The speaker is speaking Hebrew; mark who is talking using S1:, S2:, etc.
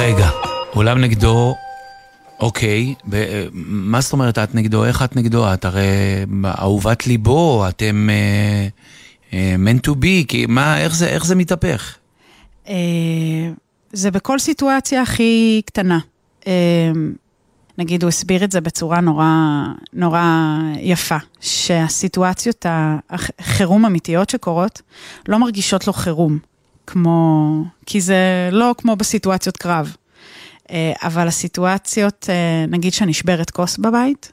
S1: רגע, עולם נגדו, אוקיי, מה זאת אומרת את נגדו? איך את נגדו? את הרי אהובת ליבו, אתם meant to be, כי איך זה מתהפך?
S2: זה בכל סיטואציה הכי קטנה. נגיד, הוא הסביר את זה בצורה נורא יפה, שהסיטואציות החירום אמיתיות שקורות, לא מרגישות לו חירום, כי זה לא כמו בסיטואציות קרב. אבל הסיטואציות, נגיד שנשברת כוס בבית,